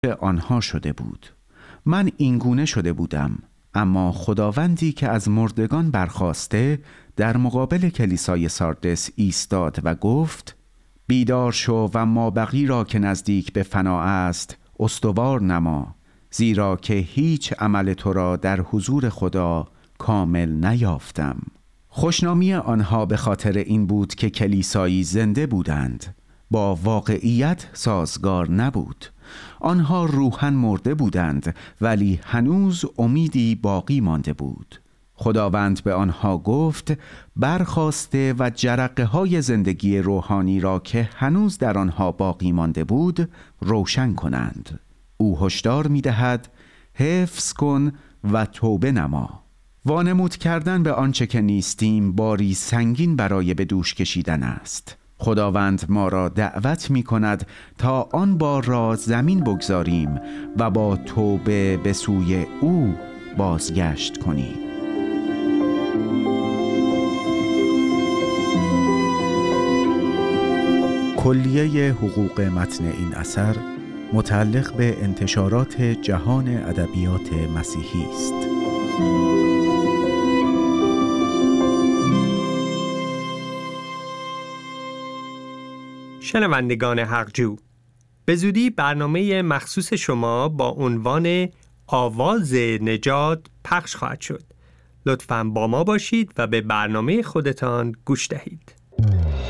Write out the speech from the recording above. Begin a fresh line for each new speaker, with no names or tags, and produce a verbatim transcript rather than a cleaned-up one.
آنها شده بود. من اینگونه شده بودم، اما خداوندی که از مردگان برخاسته در مقابل کلیسای ساردس ایستاد و گفت: بیدار شو و مابقی را که نزدیک به فنا است استوار نما، زیرا که هیچ عمل تو را در حضور خدا کامل نیافتم. خوشنامی آنها به خاطر این بود که کلیسایی زنده بودند، با واقعیت سازگار نبود. آنها روحاً مرده بودند، ولی هنوز امیدی باقی مانده بود. خداوند به آنها گفت برخاسته و جرقه های زندگی روحانی را که هنوز در آنها باقی مانده بود روشن کنند. او هشدار می دهد حفظ کن و توبه نما. وانمود کردن به آنچه که نیستیم باری سنگین برای به دوش کشیدن است. خداوند ما را دعوت می کند تا آن بار را زمین بگذاریم و با توبه به سوی او بازگشت کنیم. کلیه حقوق متن این اثر متعلق به انتشارات جهان ادبیات مسیحی است.
شنوندگان حق‌جو، به زودی برنامه مخصوص شما با عنوان آواز نجات پخش خواهد شد. لطفاً با ما باشید و به برنامه خودتان گوش دهید.